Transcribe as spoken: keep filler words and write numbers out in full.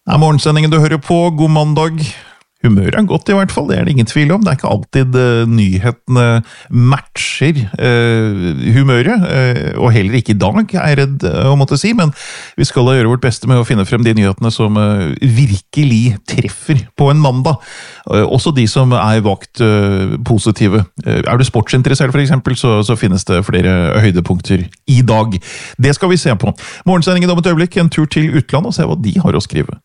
Det er morgensendingen du hører på. God mandag. Humøret er godt i hvert fall, det er det ingen tvil om. Det er ikke alltid uh, nyhetene matcher uh, humøret, uh, og heller ikke i dag, er jeg redd uh, å måtte si, men vi skal da gjøre vårt beste med å finne frem de nyhetene som uh, virkelig treffer på en mandag. Uh, også de som er vakt uh, positive. Uh, er du sportsinteressert for eksempel, så, så finnes det flere høydepunkter i dag. Det skal vi se på. Morgensendingen om et øyeblikk, en tur til utlandet og se hva de har å skrive.